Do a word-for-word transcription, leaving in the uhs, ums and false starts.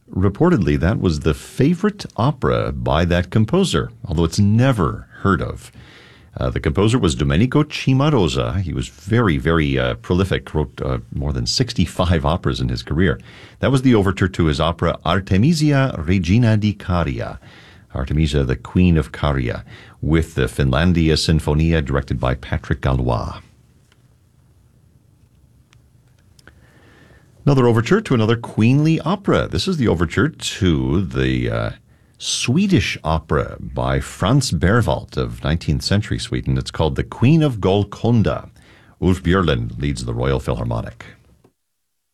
Reportedly, that was the favorite opera by that composer, although it's never heard of. Uh, the composer was Domenico Cimarosa. He was very, very uh, prolific, wrote uh, more than sixty-five operas in his career. That was the overture to his opera Artemisia Regina di Caria, Artemisia, the Queen of Caria, with the Finlandia Sinfonia directed by Patrick Gallois. Another overture to another queenly opera. This is the overture to the uh, Swedish opera by Franz Berwald of nineteenth century Sweden. It's called The Queen of Golconda. Ulf Björlund leads the Royal Philharmonic.